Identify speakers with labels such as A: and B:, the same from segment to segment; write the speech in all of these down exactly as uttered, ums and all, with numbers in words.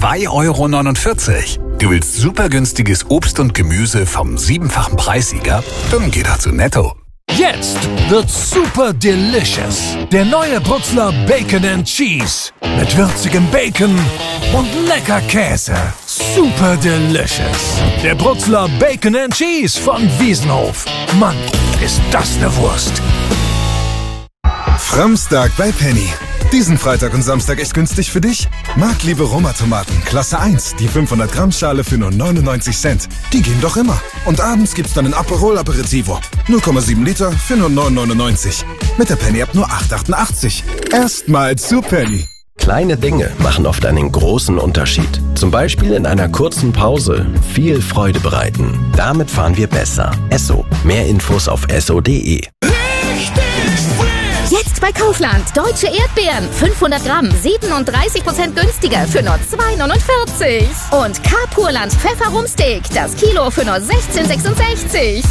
A: zwei Euro neunundvierzig. Du willst super günstiges Obst und Gemüse vom siebenfachen Preissieger? Dann geh doch zu Netto.
B: Jetzt wird's super delicious. Der neue Brutzler Bacon and Cheese. Mit würzigem Bacon und lecker Käse. Super delicious. Der Brutzler Bacon and Cheese von Wiesenhof. Mann, ist das eine Wurst.
C: Framstag bei Penny. Diesen Freitag und Samstag echt günstig für dich? Marktliebe Roma-Tomaten, Klasse eins, die fünfhundert Gramm Schale für nur neunundneunzig Cent. Die gehen doch immer. Und abends gibt's dann ein Aperol Aperitivo. null Komma sieben Liter für nur neun neunundneunzig. Mit der Penny-App nur acht achtundachtzig. Erstmal zu Penny.
D: Kleine Dinge machen oft einen großen Unterschied. Zum Beispiel in einer kurzen Pause viel Freude bereiten. Damit fahren wir besser. Esso. Mehr Infos auf esso punkt de.
E: Jetzt bei Kaufland. Deutsche Erdbeeren. fünfhundert Gramm. siebenunddreißig Prozent günstiger für nur zwei neunundvierzig. Und K-Purland Pfefferrumsteak. Das Kilo für nur sechzehn sechsundsechzig.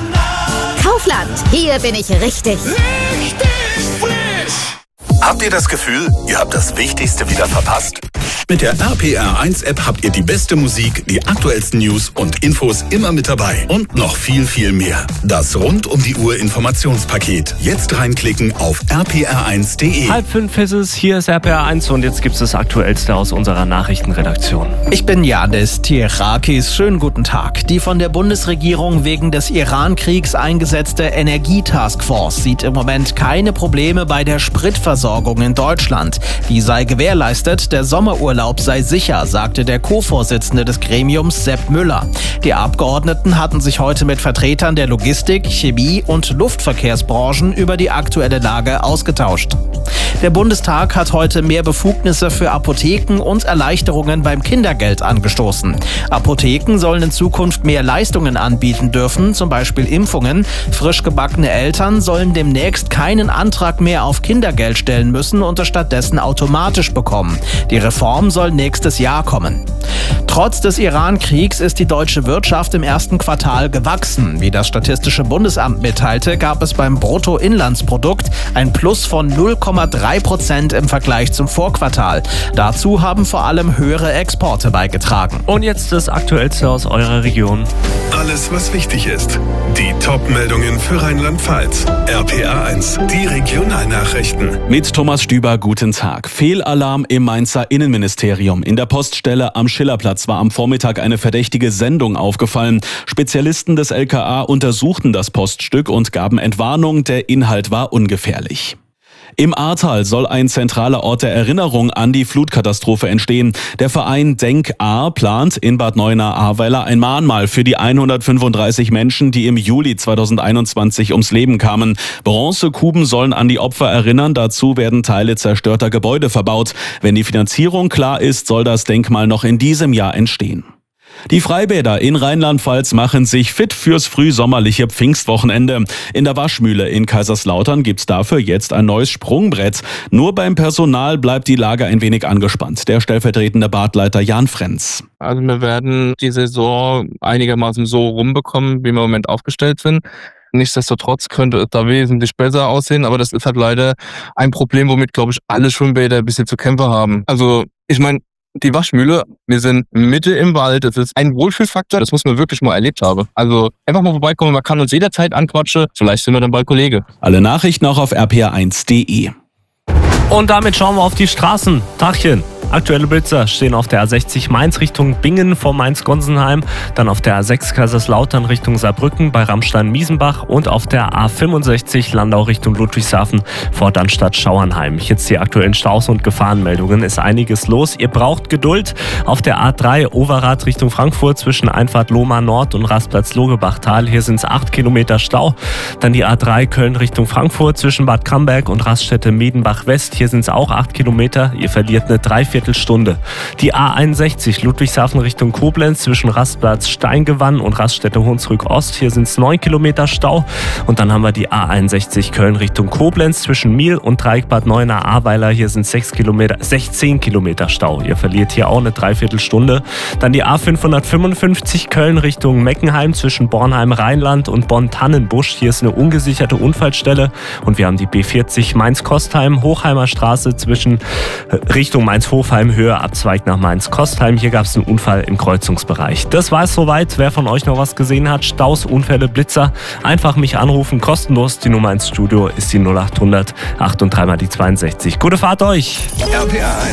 E: Kaufland. Hier bin ich richtig.
A: Richtig frisch. Habt ihr das Gefühl, ihr habt das Wichtigste wieder verpasst? Mit der R P R eins App habt ihr die beste Musik, die aktuellsten News und Infos immer mit dabei. Und noch viel, viel mehr. Das rund um die Uhr Informationspaket. Jetzt reinklicken auf r p r eins punkt de.
F: Halb fünf ist es, hier ist R P R eins und jetzt gibt es das Aktuellste aus unserer Nachrichtenredaktion.
G: Ich bin Janis Tierakis. Schönen guten Tag. Die von der Bundesregierung wegen des Iran-Kriegs eingesetzte Energietaskforce sieht im Moment keine Probleme bei der Spritversorgung in Deutschland. Die sei gewährleistet, der Sommerurlaub sei sicher, sagte der Co-Vorsitzende des Gremiums Sepp Müller. Die Abgeordneten hatten sich heute mit Vertretern der Logistik, Chemie und Luftverkehrsbranchen über die aktuelle Lage ausgetauscht. Der Bundestag hat heute mehr Befugnisse für Apotheken und Erleichterungen beim Kindergeld angestoßen. Apotheken sollen in Zukunft mehr Leistungen anbieten dürfen, zum Beispiel Impfungen. Frisch gebackene Eltern sollen demnächst keinen Antrag mehr auf Kindergeld stellen müssen und es stattdessen automatisch bekommen. Die Reform soll nächstes Jahr kommen. Trotz des Iran-Kriegs ist die deutsche Wirtschaft im ersten Quartal gewachsen. Wie das Statistische Bundesamt mitteilte, gab es beim Bruttoinlandsprodukt ein Plus von null Komma drei Prozent im Vergleich zum Vorquartal. Dazu haben vor allem höhere Exporte beigetragen.
F: Und jetzt das Aktuellste aus eurer Region.
H: Alles, was wichtig ist. Die Top-Meldungen für Rheinland-Pfalz. R P R eins, die Regionalnachrichten.
I: Mit Thomas Stüber, guten Tag. Fehlalarm im Mainzer Innenministerium. In der Poststelle am Schillerplatz war am Vormittag eine verdächtige Sendung aufgefallen. Spezialisten des L K A untersuchten das Poststück und gaben Entwarnung, der Inhalt war ungefährlich. Im Ahrtal soll ein zentraler Ort der Erinnerung an die Flutkatastrophe entstehen. Der Verein Denk Ahr plant in Bad Neuenahr-Ahrweiler ein Mahnmal für die hundertfünfunddreißig Menschen, die im Juli zweitausendeinundzwanzig ums Leben kamen. Bronzekuben sollen an die Opfer erinnern. Dazu werden Teile zerstörter Gebäude verbaut. Wenn die Finanzierung klar ist, soll das Denkmal noch in diesem Jahr entstehen. Die Freibäder in Rheinland-Pfalz machen sich fit fürs frühsommerliche Pfingstwochenende. In der Waschmühle in Kaiserslautern gibt's dafür jetzt ein neues Sprungbrett. Nur beim Personal bleibt die Lage ein wenig angespannt. Der stellvertretende Badleiter Jan Frenz.
J: Also wir werden die Saison einigermaßen so rumbekommen, wie wir im Moment aufgestellt sind. Nichtsdestotrotz könnte es da wesentlich besser aussehen, aber das ist halt leider ein Problem, womit, glaube ich, alle Schwimmbäder ein bisschen zu kämpfen haben. Also ich meine, die Waschmühle, wir sind Mitte im Wald, das ist ein Wohlfühlfaktor, das muss man wirklich mal erlebt haben. Also einfach mal vorbeikommen, man kann uns jederzeit anquatschen, vielleicht sind wir dann bald Kollege.
I: Alle Nachrichten auch auf r p r eins punkt de.
F: Und damit schauen wir auf die Straßen. Tachchen. Aktuelle Blitzer stehen auf der A sechzig Mainz Richtung Bingen vor Mainz-Gonsenheim, dann auf der A sechs Kaiserslautern Richtung Saarbrücken bei Ramstein-Miesenbach und auf der A fünfundsechzig Landau Richtung Ludwigshafen vor Dannstatt-Schauernheim. Jetzt die aktuellen Staus und Gefahrenmeldungen. Ist einiges los. Ihr braucht Geduld. Auf der A drei Overath Richtung Frankfurt zwischen Einfahrt Lohmar Nord und Rastplatz Logebachtal. Hier sind es acht Kilometer Stau. Dann die A drei Köln Richtung Frankfurt zwischen Bad Camberg und Raststätte Medenbach West. Hier sind es auch acht Kilometer. Ihr verliert eine Dreiviertelstunde. Die A einundsechzig Ludwigshafen Richtung Koblenz zwischen Rastplatz Steingewann und Raststätte Hunsrück Ost. Hier sind es neun Kilometer Stau. Und dann haben wir die A einundsechzig Köln Richtung Koblenz zwischen Miel und Dreieck Bad Neuenahr-Ahrweiler. Hier sind sechs Kilometer, sechzehn Kilometer Stau. Ihr verliert hier auch eine Dreiviertelstunde. Dann die A fünfhundertfünfundfünfzig Köln Richtung Meckenheim zwischen Bornheim-Rheinland und Bonn-Tannenbusch. Hier ist eine ungesicherte Unfallstelle. Und wir haben die B vierzig Mainz-Kostheim Hochheimer Straße zwischen Richtung Mainz-Hof Kaufheim Höhe Abzweig nach Mainz-Kostheim. Hier gab es einen Unfall im Kreuzungsbereich. Das war es soweit. Wer von euch noch was gesehen hat, Staus, Unfälle, Blitzer, einfach mich anrufen, kostenlos. Die Nummer ins Studio ist die null acht hundert achtunddreißig mal die zweiundsechzig. Gute Fahrt euch!
A: R P R